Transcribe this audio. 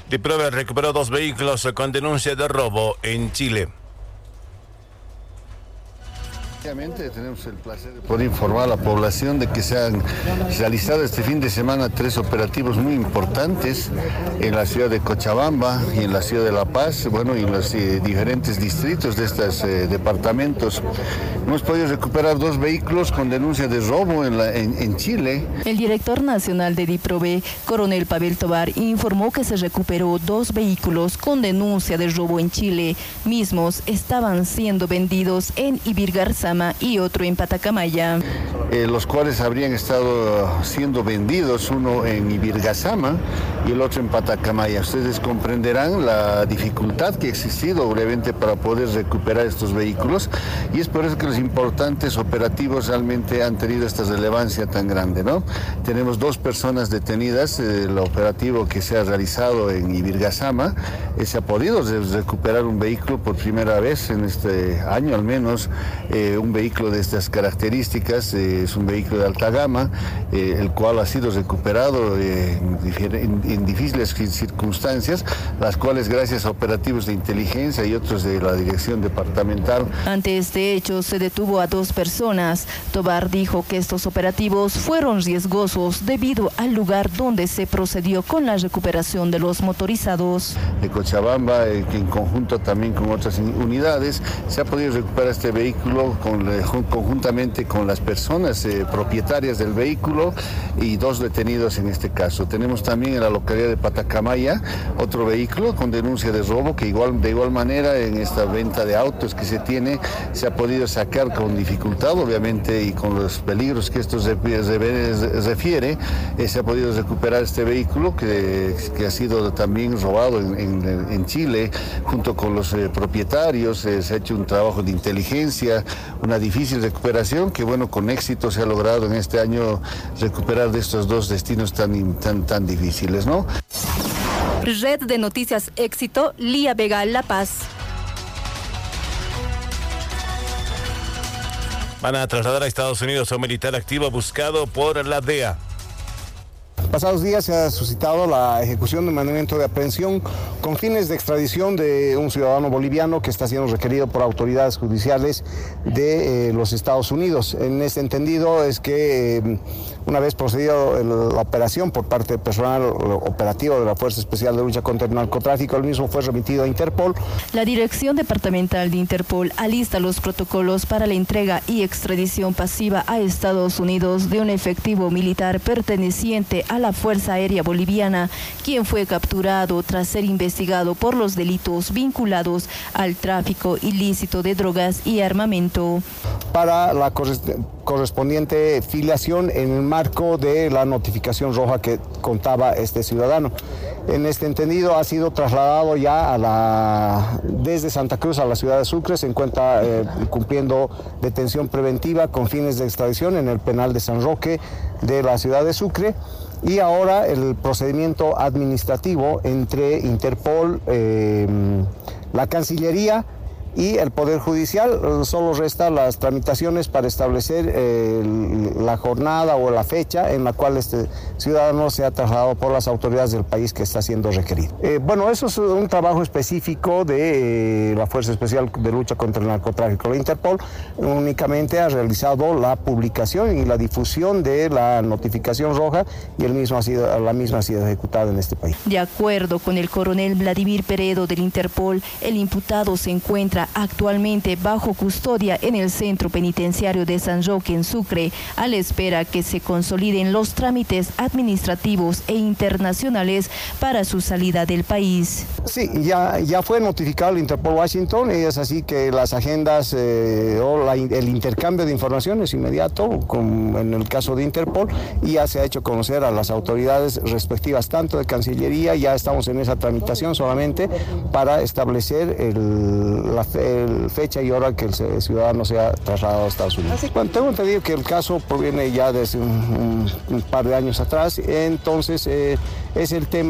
DIPROVE recuperó 2 vehículos con denuncia de robo en Chile. Tenemos el placer de poder informar a la población de que se han realizado este fin de semana 3 operativos muy importantes en la ciudad de Cochabamba y en la ciudad de La Paz, y en los diferentes distritos de estos departamentos. Hemos podido recuperar 2 vehículos con denuncia de robo en Chile. El director nacional de DIPROVE, coronel Pavel Tovar, informó que se recuperó 2 vehículos con denuncia de robo en Chile. Mismos estaban siendo vendidos en Ibirgarzama y otro en Patacamaya. Los cuales habrían estado siendo vendidos, uno en Ibirgarzama y el otro en Patacamaya. Ustedes comprenderán la dificultad que ha existido obviamente para poder recuperar estos vehículos, y es por eso que los importantes operativos realmente han tenido esta relevancia tan grande, ¿no? Tenemos 2 personas detenidas. El operativo que se ha realizado en Ibirgarzama, se ha podido recuperar un vehículo por primera vez en este año al menos, un vehículo de estas características. Es un vehículo de alta gama, el cual ha sido recuperado en difíciles circunstancias, las cuales gracias a operativos de inteligencia y otros de la dirección departamental. Ante este hecho se detuvo a 2 personas. Tovar dijo que estos operativos fueron riesgosos debido al lugar donde se procedió con la recuperación de los motorizados. De Cochabamba, en conjunto también con otras unidades, se ha podido recuperar este vehículo conjuntamente con las personas propietarias del vehículo y 2 detenidos en este caso. Tenemos también en la localidad de Patacamaya otro vehículo con denuncia de robo que de igual manera en esta venta de autos que se tiene se ha podido sacar con dificultad, obviamente, y con los peligros que esto refiere. Se ha podido recuperar este vehículo que ha sido también robado en Chile junto con los propietarios. Se ha hecho un trabajo de inteligencia, una difícil recuperación que con éxito se ha logrado en este año recuperar de estos 2 destinos tan difíciles, ¿no? Red de Noticias Éxito, Lía Vega, La Paz. Van a trasladar a Estados Unidos a un militar activo buscado por la DEA. Pasados días se ha suscitado la ejecución de un mandamiento de aprehensión con fines de extradición de un ciudadano boliviano que está siendo requerido por autoridades judiciales de los Estados Unidos. En este entendido es que una vez procedido la operación por parte del personal operativo de la Fuerza Especial de Lucha contra el Narcotráfico, el mismo fue remitido a Interpol. La Dirección Departamental de Interpol alista los protocolos para la entrega y extradición pasiva a Estados Unidos de un efectivo militar perteneciente a la Fuerza Aérea Boliviana, quien fue capturado tras ser investigado por los delitos vinculados al tráfico ilícito de drogas y armamento. Para la correspondiente filiación en el marco de la notificación roja que contaba este ciudadano. En este entendido ha sido trasladado ya desde Santa Cruz a la ciudad de Sucre. Se encuentra cumpliendo detención preventiva con fines de extradición en el penal de San Roque de la ciudad de Sucre. Y ahora el procedimiento administrativo entre Interpol, la Cancillería y el Poder Judicial. Solo restan las tramitaciones para establecer la jornada o la fecha en la cual este ciudadano sea trasladado por las autoridades del país que está siendo requerido. Eso es un trabajo específico de la Fuerza Especial de Lucha contra el Narcotráfico. La Interpol únicamente ha realizado la publicación y la difusión de la notificación roja y la misma ha sido ejecutada en este país. De acuerdo con el coronel Vladimir Peredo del Interpol, el imputado se encuentra actualmente bajo custodia en el centro penitenciario de San Roque en Sucre, a la espera que se consoliden los trámites administrativos e internacionales para su salida del país. Sí, ya fue notificado el Interpol Washington, y es así que las agendas el intercambio de información es inmediato, como en el caso de Interpol, y ya se ha hecho conocer a las autoridades respectivas, tanto de Cancillería. Ya estamos en esa tramitación solamente para establecer la fecha y hora que el ciudadano sea trasladado a Estados Unidos. Bueno, tengo entendido que el caso proviene ya desde un par de años atrás, entonces es el tema